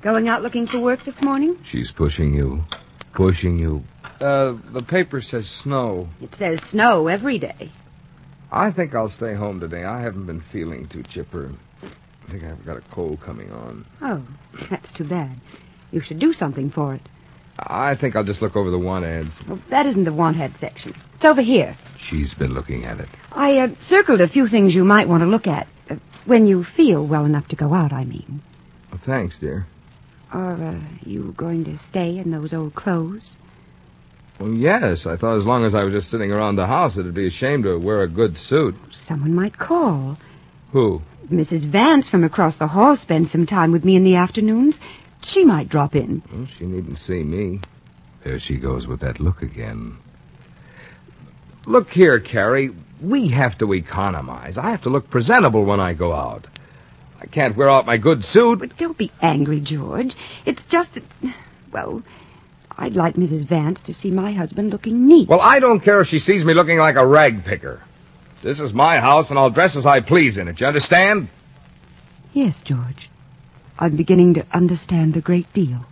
Going out looking for work this morning? She's pushing you. Pushing you. The paper says snow. It says snow every day. I think I'll stay home today. I haven't been feeling too chipper. I think I've got a cold coming on. Oh, that's too bad. You should do something for it. I think I'll just look over the want ads. Well, that isn't the want ad section. It's over here. She's been looking at it. I circled a few things you might want to look at. When you feel well enough to go out, I mean. Well, thanks, dear. Are you going to stay in those old clothes? Well, yes. I thought as long as I was just sitting around the house, it'd be a shame to wear a good suit. Someone might call. Who? Mrs. Vance from across the hall spends some time with me in the afternoons. She might drop in. Well, she needn't see me. There she goes with that look again. Look here, Carrie. We have to economize. I have to look presentable when I go out. I can't wear out my good suit. But don't be angry, George. It's just that, well, I'd like Mrs. Vance to see my husband looking neat. Well, I don't care if she sees me looking like a rag picker. This is my house, and I'll dress as I please in it. You understand? Yes, George. I'm beginning to understand a great deal.